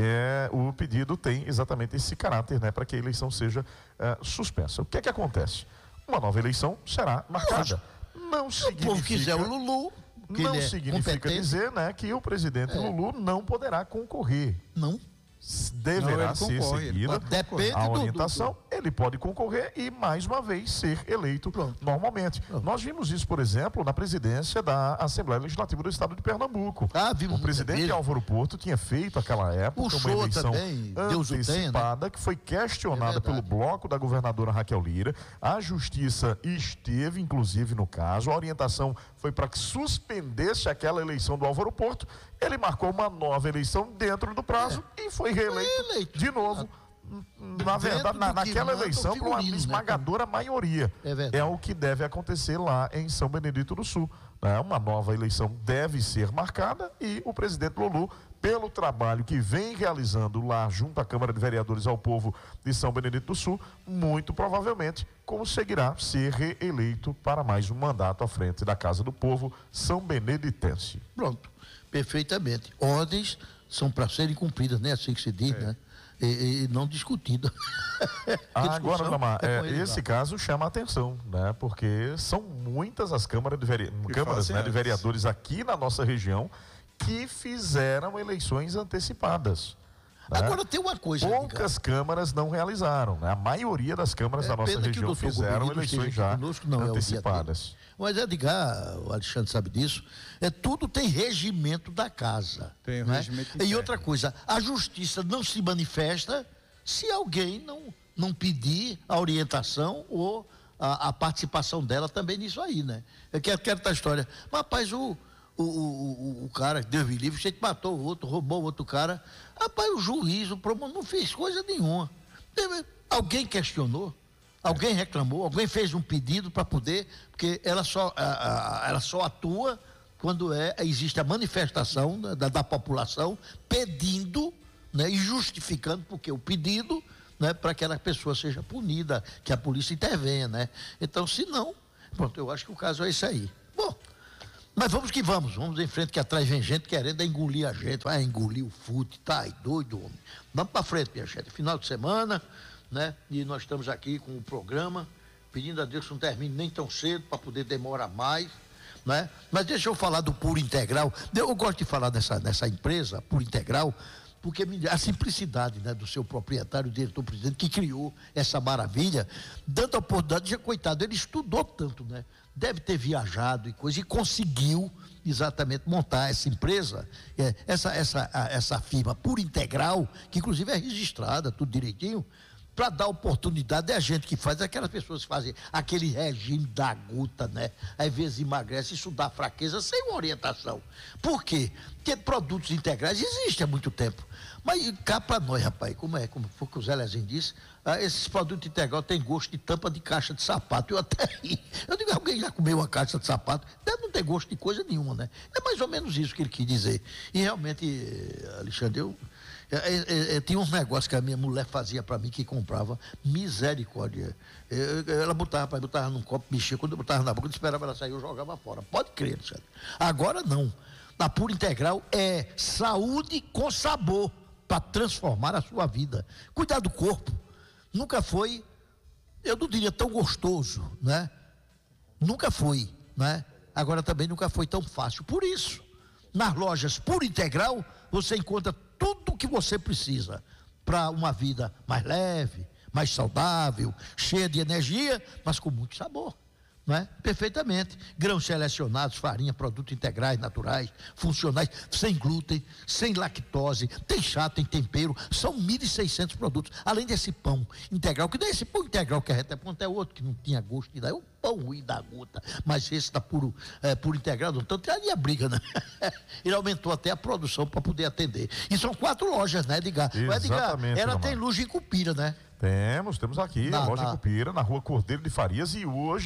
o pedido tem exatamente esse caráter, né, para que a eleição seja suspensa. O que é que acontece? Uma nova eleição será marcada. Não significa... Se o povo quiser o Lulu... Não significa dizer, né, que o presidente Lulu não poderá concorrer. Não. Deverá ser seguida a orientação. Ele pode concorrer e, mais uma vez, ser eleito normalmente. Nós vimos isso, por exemplo, na presidência da Assembleia Legislativa do Estado de Pernambuco. O presidente Álvaro Porto tinha feito, naquela época, uma eleição antecipada, que foi questionada pelo bloco da governadora Raquel Lira. A Justiça esteve, inclusive, no caso. A orientação foi para que suspendesse aquela eleição do Álvaro Porto. Ele marcou uma nova eleição dentro do prazo e foi reeleito de novo. Na verdade, naquela eleição, por uma esmagadora maioria. É o que deve acontecer lá em São Benedito do Sul. Uma nova eleição deve ser marcada e o presidente Lulu, pelo trabalho que vem realizando lá junto à Câmara de Vereadores ao povo de São Benedito do Sul, muito provavelmente conseguirá ser reeleito para mais um mandato à frente da Casa do Povo São Beneditense. Pronto, perfeitamente. Ordens são para serem cumpridas, né? Assim que se diz, né? E não discutida. Agora, Lamar, esse caso chama a atenção, né? Porque são muitas as câmaras de vereadores aqui na nossa região que fizeram eleições antecipadas. Agora tem uma coisa. Poucas câmaras não realizaram, né? A maioria das câmaras da nossa região fizeram eleições já antecipadas. Mas Edgar, o Alexandre sabe disso, tudo tem regimento da casa. Tem regimento interno. E outra coisa, a justiça não se manifesta se alguém não pedir a orientação ou a participação dela também nisso aí, né? Eu quero a história. Mas, rapaz, o cara, Deus me livre, você matou o outro, roubou o outro cara. Rapaz, o juiz, o promotor não fez coisa nenhuma. Alguém questionou? Alguém reclamou? Alguém fez um pedido para poder? Porque ela só atua quando existe a manifestação da população pedindo, né, e justificando porque o pedido, né, para que aquela pessoa seja punida, que a polícia intervenha, né? Então, se não, pronto, eu acho que o caso é esse aí. Bom, mas vamos que vamos em frente, que atrás vem gente querendo engolir a gente, vai engolir o fute, tá doido, homem. Vamos para frente, minha gente, final de semana, né? E nós estamos aqui com o programa, pedindo a Deus que não termine nem tão cedo, para poder demorar mais, né? Mas deixa eu falar do Puro Integral. Eu gosto de falar nessa empresa, Puro Integral, porque a simplicidade, né, do seu proprietário, o diretor-presidente, que criou essa maravilha, dando a oportunidade, já coitado, ele estudou tanto, né? Deve ter viajado e coisa, e conseguiu exatamente montar essa empresa, essa firma Puro Integral, que inclusive é registrada, tudo direitinho, para dar oportunidade. É a gente que faz, aquelas pessoas que fazem aquele regime da guta, né? Às vezes emagrece, isso dá fraqueza sem uma orientação. Por quê? Porque produtos integrais existem há muito tempo. Mas cá para nós, rapaz, como foi que o Zé Lezinho disse, esses produtos integrais têm gosto de tampa de caixa de sapato. Eu até ri. Eu digo, alguém já comeu uma caixa de sapato? Deve não ter gosto de coisa nenhuma, né? É mais ou menos isso que ele quis dizer. E realmente, Alexandre, eu tinha uns negócios que a minha mulher fazia para mim, que comprava, misericórdia. Ela botava num copo, mexia, quando eu botava na boca, eu esperava ela sair, eu jogava fora. Pode crer, Alexandre. Agora não. A Puro Integral é saúde com sabor, para transformar a sua vida. Cuidar do corpo nunca foi, eu não diria tão gostoso, né? Nunca foi, né? Agora também nunca foi tão fácil. Por isso, nas lojas Puro Integral, você encontra tudo o que você precisa para uma vida mais leve, mais saudável, cheia de energia, mas com muito sabor, não é? Perfeitamente. Grãos selecionados, farinha, produtos integrais, naturais, funcionais, sem glúten, sem lactose, tem chá, tem tempero, são 1.600 produtos, além desse pão integral, que não é esse pão integral que a gente aponta, é outro que não tinha gosto de dar, é um pão ruim da gota, mas esse da Puro Integral, então tem ali a briga, né? Ele aumentou até a produção para poder atender. E são 4 lojas, né, Edgar? Exatamente. Ela tem loja em Cupira, né? Temos aqui a loja em Cupira, na rua Cordeiro de Farias, e hoje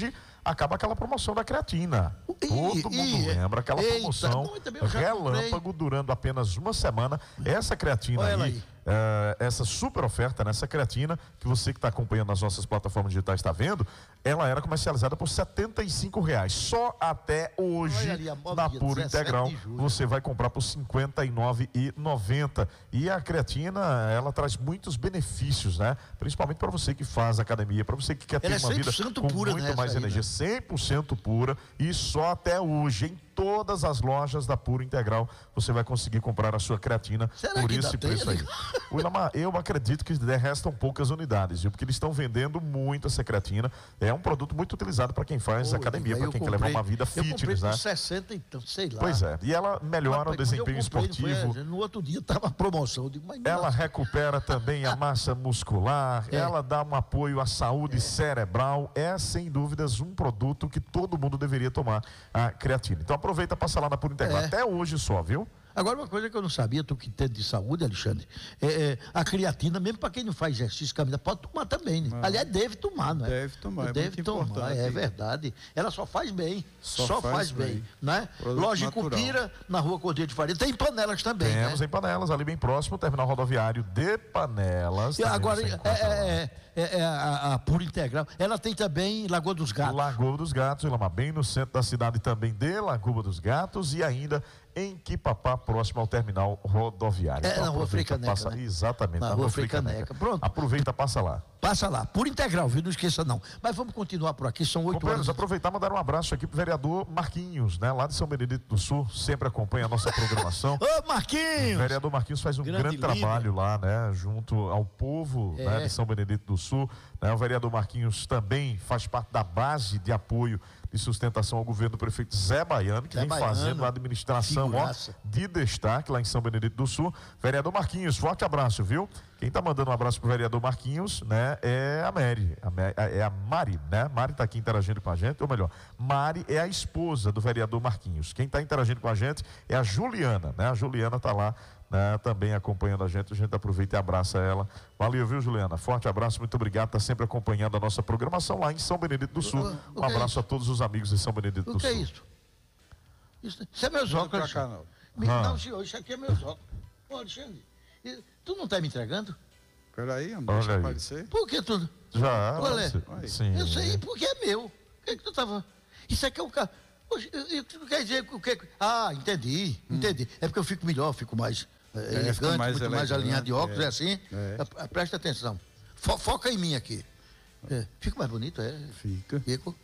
acaba aquela promoção da creatina. Todo mundo lembra aquela promoção relâmpago durando apenas uma semana. Essa creatina aí. Essa super oferta nessa creatina, que você que está acompanhando nas nossas plataformas digitais está vendo, ela era comercializada por R$75. Só até hoje, na Puro Integral, você vai comprar por R$59,90. E a creatina, ela traz muitos benefícios, né? Principalmente para você que faz academia, para você que quer ter uma vida com pura, muito mais energia, 100% pura, e só até hoje, em todas as lojas da Puro Integral, você vai conseguir comprar a sua creatina por esse preço aí. Willamar, eu acredito que restam poucas unidades, viu? Porque eles estão vendendo muito essa creatina. É um produto muito utilizado para quem faz academia, para quem quer levar uma vida fitness, né? 60, então, sei lá. Pois é, e ela melhora o desempenho esportivo. No outro dia estava promoção. Eu digo, mas ela recupera também a massa muscular, ela dá um apoio à saúde cerebral. É, sem dúvidas, um produto que todo mundo deveria tomar, a creatina. Então aproveita e passa lá na Puro Integral. Até hoje só, viu? Agora, uma coisa que eu não sabia, tu que entende de saúde, Alexandre, a creatina, mesmo para quem não faz exercício, caminhada, pode tomar também, né? Aliás, deve tomar, não é? Deve tomar, deve tomar, é verdade. Ela só faz bem, só faz bem, né? Loja em Cupira, na rua Cordeiro de Faria, tem Panelas também, Temos em Panelas, ali bem próximo, terminal rodoviário de Panelas. E agora, a Puro Integral, ela tem também Lagoa dos Gatos. Lagoa dos Gatos, Willamar, bem no centro da cidade também de Lagoa dos Gatos, e ainda em Quipapá, próximo ao terminal rodoviário. Então, na Rua Frei Caneca, né? Exatamente, na Rua Frei Caneca. Pronto. Aproveita, passa lá. Passa lá, Puro Integral, viu? Não esqueça não. Mas vamos continuar por aqui, são 8 horas. Aproveitar e mandar um abraço aqui pro vereador Marquinhos, né? Lá de São Benedito do Sul, sempre acompanha a nossa programação. Ô, Marquinhos! O vereador Marquinhos faz um grande trabalho lá, né? Junto ao povo, né? De São Benedito do Sul. Né? O vereador Marquinhos também faz parte da base de apoio de sustentação ao governo do prefeito Zé Baiano, que vem fazendo a administração de destaque lá em São Benedito do Sul. Vereador Marquinhos, forte abraço, viu? Quem está mandando um abraço pro vereador Marquinhos, né, é a Mari, né? Mari está aqui interagindo com a gente, ou melhor, Mari é a esposa do vereador Marquinhos. Quem está interagindo com a gente é a Juliana, né? A Juliana está lá, né, também acompanhando a gente aproveita e abraça ela. Valeu, viu, Juliana? Forte abraço, muito obrigado, está sempre acompanhando a nossa programação lá em São Benedito do Sul. Um abraço a todos os amigos de São Benedito do Sul. O que é isso? Isso é meus óculos. Não, senhor, isso aqui é meus óculos. Ô, Alexandre, tu não está me entregando? Peraí, deixa eu aparecer. Por que tu? Já. Qual é? Sim. Eu sei, porque é meu. O que é que tu estava... Isso aqui é o carro... Quer dizer o que... Ah, entendi. É porque eu fico melhor, fico mais... elegante, muito mais alinhado de óculos, é assim. Presta atenção. Foca em mim aqui. Fica mais bonito, Fica.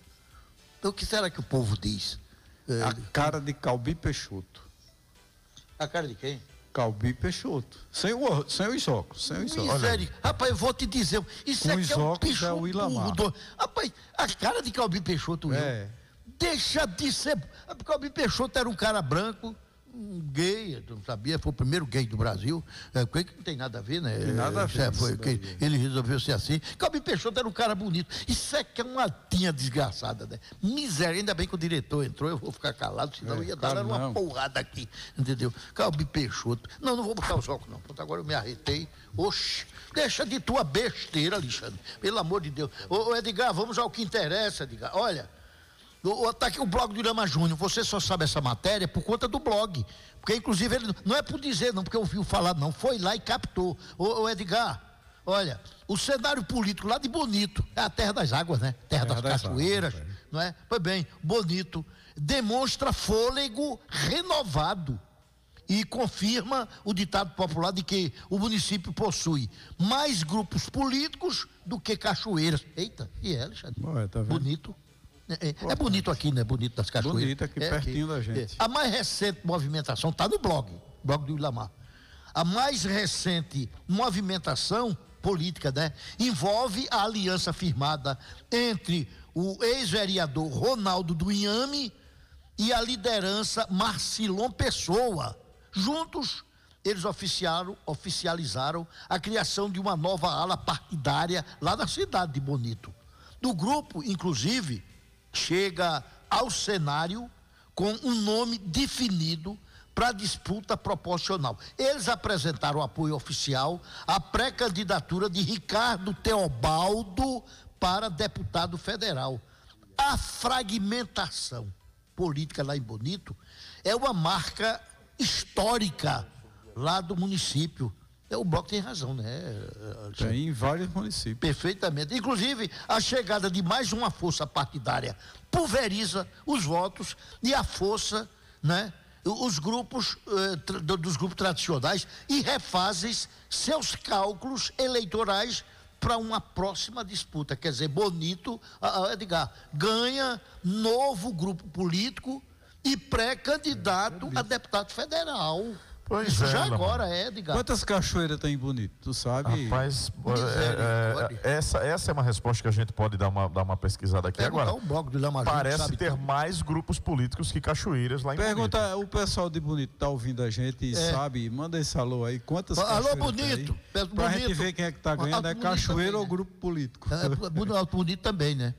O que será que o povo diz? A cara de Calbi Peixoto. A cara de quem? Calbi Peixoto. Sem os óculos. Rapaz, eu vou te dizer. Isso aqui é um Peixoto. Rapaz, a cara de Calbi Peixoto, deixa de ser. Calbi Peixoto era um cara branco, um gay, eu não sabia, foi o primeiro gay do Brasil, que não tem nada a ver, né? Tem nada a ver. Ele resolveu ser assim. Calbi Peixoto era um cara bonito. Isso é que é uma tinha desgraçada, né? Miséria, ainda bem que o diretor entrou, eu vou ficar calado, senão eu ia dar uma porrada aqui, entendeu? Calbi Peixoto. Não vou botar os óculos, não. Pronto, agora eu me arretei. Oxe, deixa de tua besteira, Alexandre. Pelo amor de Deus. Ô Edgar, vamos ao que interessa, Edgar. Olha. Está aqui o blog do Irama Júnior. Você só sabe essa matéria por conta do blog. Porque, inclusive, ele não é por dizer, não, porque ouviu falar, não. Foi lá e captou. Ô Edgar, olha, o cenário político lá de Bonito, é a terra das águas, né? Terra das cachoeiras, não é? Pois bem, Bonito demonstra fôlego renovado e confirma o ditado popular de que o município possui mais grupos políticos do que cachoeiras. Eita, e é, Alexandre? Tá vendo? Bonito. É bonito aqui, né? Bonito das cachoeiras. Bonito aqui, pertinho da gente. A mais recente movimentação está no blog do Willamar. A mais recente movimentação política, né? Envolve a aliança firmada entre o ex-vereador Ronaldo do Inhame e a liderança Marcilon Pessoa. Juntos, eles oficializaram a criação de uma nova ala partidária lá na cidade de Bonito. Do grupo, inclusive, chega ao cenário com um nome definido para disputa proporcional. Eles apresentaram apoio oficial à pré-candidatura de Ricardo Teobaldo para deputado federal. A fragmentação política lá em Bonito é uma marca histórica lá do município. O Bloco tem razão, né? Tem em vários municípios. Perfeitamente. Inclusive, a chegada de mais uma força partidária pulveriza os votos e a força, né? Os grupos dos grupos tradicionais e refazem seus cálculos eleitorais para uma próxima disputa. Quer dizer, Bonito, Edgar, ganha novo grupo político e pré-candidato a deputado federal. Pois isso é, já agora é, Edgar. Quantas cachoeiras tem em Bonito? Tu sabe? Rapaz, essa é uma resposta que a gente pode dar uma pesquisada aqui agora. Parece ter mais grupos políticos que cachoeiras lá em Pergunta, Bonito. o pessoal de Bonito tá ouvindo a gente e sabe, manda esse alô aí, quantas cachoeiras alô, Bonito, tem? Pra gente ver quem é que tá ganhando, é cachoeira também, ou grupo político. Bonito também, né?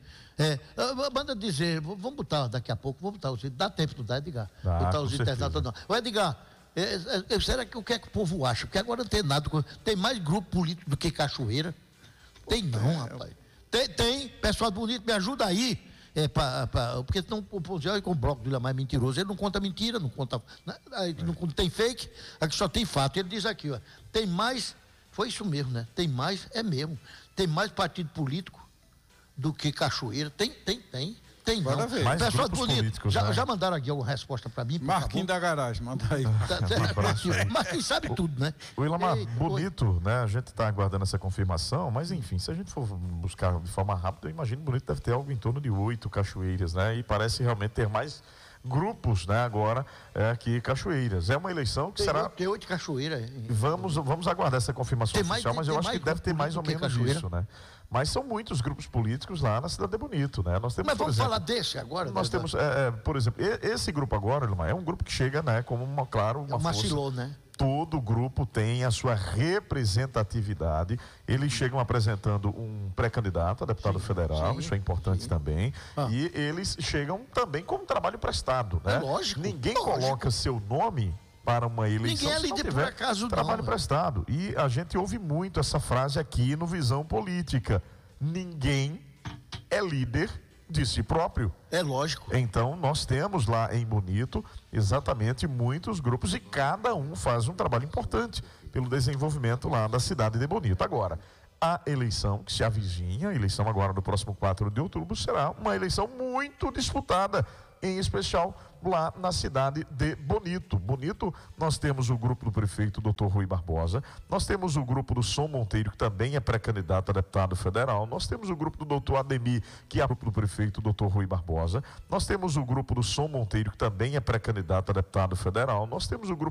Manda dizer, vamos botar daqui a pouco, vamos botar os dá tempo, não dá, Edgar? Botar os internatos não. Ô, Edgar, será que o que é que o povo acha? Porque agora não tem nada, tem mais grupo político do que cachoeira? Tem não, rapaz. Tem, pessoal bonito, me ajuda aí. Porque senão o povo com o Bloco do Ilha mais mentiroso, ele não conta mentira, não conta, não tem fake, aqui só tem fato. Ele diz aqui, ó, tem mais, foi isso mesmo, né? Tem mais, é mesmo, tem mais partido político do que cachoeira, tem não. Pessoal bonito, já mandaram aqui alguma resposta para mim? Marquinhos da garagem, manda aí. Marquinhos sabe tudo, né? O Ilamar, Bonito, né? A gente está aguardando essa confirmação, mas enfim, se a gente for buscar de forma rápida, eu imagino que Bonito deve ter algo em torno de 8 cachoeiras, né? E parece realmente ter mais grupos, né, agora, que cachoeiras. É uma eleição que será... Tem 8 cachoeiras. Vamos aguardar essa confirmação oficial, mas eu acho que deve ter mais ou menos isso, né? Mas são muitos grupos políticos lá na cidade de Bonito, né? Nós temos, mas vamos falar desse agora? Nós temos, por exemplo, esse grupo agora, Ilmar, é um grupo que chega, né, como uma força. Macilou, né? Todo grupo tem a sua representatividade. Eles chegam apresentando um pré-candidato a deputado federal, isso é importante também. E eles chegam também com um trabalho prestado, né? Lógico. Ninguém coloca seu nome para uma eleição. Ninguém é líder por acaso, trabalho prestado. E a gente ouve muito essa frase aqui no Visão Política. Ninguém é líder de si próprio. É lógico. Então, nós temos lá em Bonito exatamente muitos grupos e cada um faz um trabalho importante pelo desenvolvimento lá da cidade de Bonito. Agora, a eleição que se avizinha, a eleição agora do próximo 4 de outubro, será uma eleição muito disputada, em especial lá na cidade de Bonito. Bonito, nós temos o grupo do prefeito Dr. Rui Barbosa, nós temos o grupo do Som Monteiro, que também é pré-candidato a deputado federal, nós temos o grupo do Dr. Ademir, que é o grupo do prefeito Dr. Rui Barbosa, nós temos o grupo do Som Monteiro, que também é pré-candidato a deputado federal, nós temos o grupo